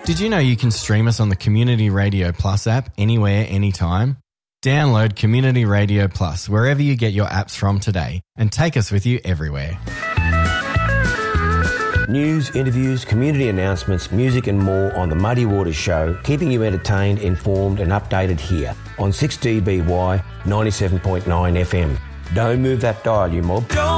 Did you know you can stream us on the Community Radio Plus app anywhere, anytime? Download Community Radio Plus wherever you get your apps from today and take us with you everywhere. News, interviews, community announcements, music and more on The Muddy Waters Show, keeping you entertained, informed and updated here on 6DBY 97.9 FM. Don't move that dial, you mob.